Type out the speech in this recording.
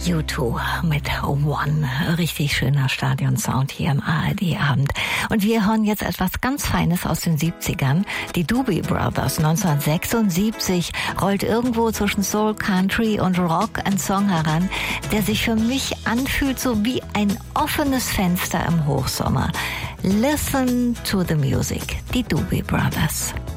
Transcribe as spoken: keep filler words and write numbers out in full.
U zwei mit One. Richtig schöner Stadionsound hier im A R D-Abend. Und wir hören jetzt etwas ganz Feines aus den siebzigern. Die Doobie Brothers neunzehnhundertsechsundsiebzig rollt irgendwo zwischen Soul, Country und Rock ein Song heran, der sich für mich anfühlt so wie ein offenes Fenster im Hochsommer. Listen to the music. Die Doobie Brothers.